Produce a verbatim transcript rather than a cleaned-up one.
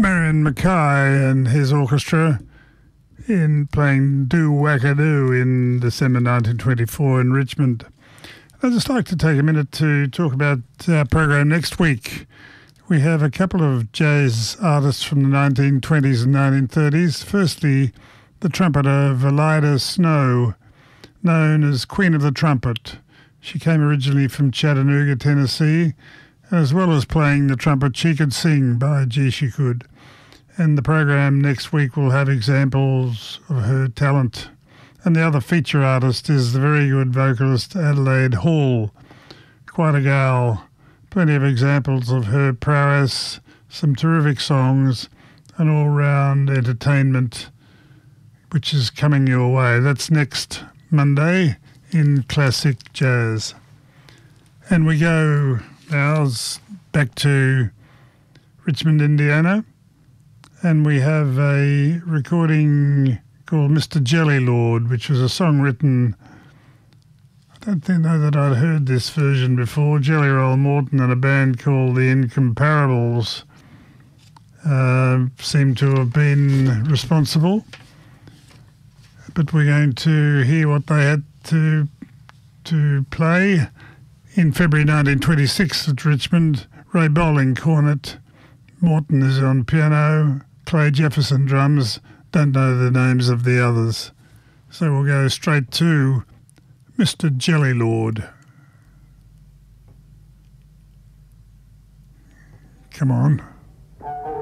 Marion Mackay and his orchestra in playing Do Wackadoo in December nineteen twenty-four in Richmond. I'd just like to take a minute to talk about our program next week. We have a couple of jazz artists from the nineteen twenties and nineteen thirties. Firstly, the trumpeter Valida Snow, known as Queen of the Trumpet. She came originally from Chattanooga, Tennessee, as well as playing the trumpet She Could Sing by Gee She Could. And the program next week will have examples of her talent. And the other feature artist is the very good vocalist Adelaide Hall. Quite a gal. Plenty of examples of her prowess, some terrific songs, and all-round entertainment, which is coming your way. That's next Monday in Classic Jazz. And we go now back to Richmond, Indiana, and we have a recording called Mister Jelly Lord, which was a song written, I don't think know that I'd heard this version before. Jelly Roll Morton and a band called the Incomparables uh, seem to have been responsible. But we're going to hear what they had to to play in February nineteen twenty-six at Richmond. Ray Bowling cornet, Morton is on piano, Clay Jefferson drums. Don't know the names of the others. So we'll go straight to Mister Jelly Lord. Come on.